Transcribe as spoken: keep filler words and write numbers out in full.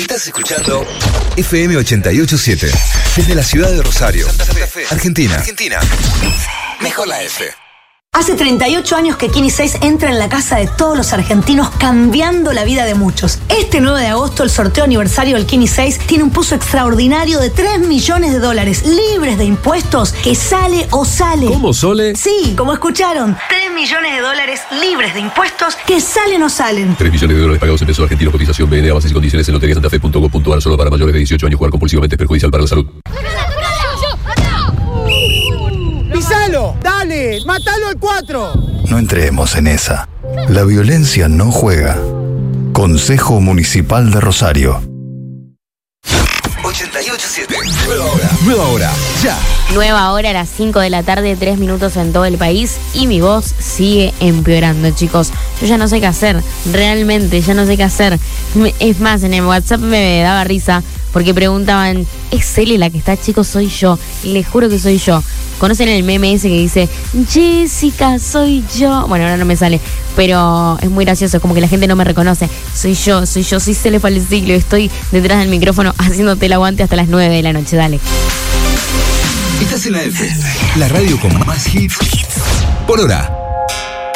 Estás escuchando F M ochenta y ocho punto siete desde la ciudad de Rosario, Santa Fe, Argentina. Argentina. Mejor la F. Hace treinta y ocho años que Kini seis entra en la casa de todos los argentinos, cambiando la vida de muchos. Este nueve de agosto, el sorteo aniversario del Kini seis tiene un puzo extraordinario de tres millones de dólares, libres de impuestos, que sale o sale. ¿Cómo, Sole? Sí, como escucharon. tres millones de dólares libres de impuestos, que salen o salen. tres millones de dólares pagados en pesos argentinos, cotización B N A, bases y condiciones en lotería santa fe punto com punto a r, solo para mayores de dieciocho años. Jugar compulsivamente es perjudicial para la salud. ¡Pisalo! ¡Dale! ¡Mátalo al cuatro! No entremos en esa. La violencia no juega. Consejo Municipal de Rosario. ochenta y ocho punto siete. Nueva hora. Nueva hora. Ya. Nueva hora a las cinco de la tarde, tres minutos en todo el país. Y mi voz sigue empeorando, chicos. Yo ya no sé qué hacer. Realmente, ya no sé qué hacer. Es más, en el WhatsApp me daba risa porque preguntaban, ¿es Cele la que está, chicos? Soy yo. Les juro que soy yo. ¿Conocen el meme ese que dice, Jessica, soy yo? Bueno, ahora no me sale, pero es muy gracioso, como que la gente no me reconoce. Soy yo, soy yo, soy Cele Faleciglio. Estoy detrás del micrófono haciéndote el aguante hasta las nueve de la noche. Dale. Estás en la F, la radio con más hits por hora.